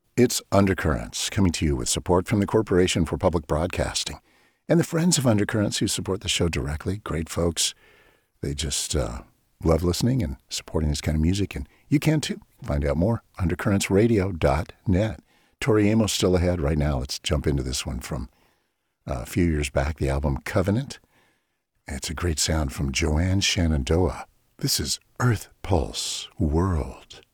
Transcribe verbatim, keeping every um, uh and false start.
It's Undercurrents, coming to you with support from the Corporation for Public Broadcasting and the friends of Undercurrents who support the show directly. Great folks. They just uh, love listening and supporting this kind of music, and you can too. Find out more, undercurrents radio dot net. Tori Amos still ahead right now. Let's jump into this one from uh, a few years back, the album Covenant. It's a great sound from Joanne Shenandoah. This is Earth Pulse World.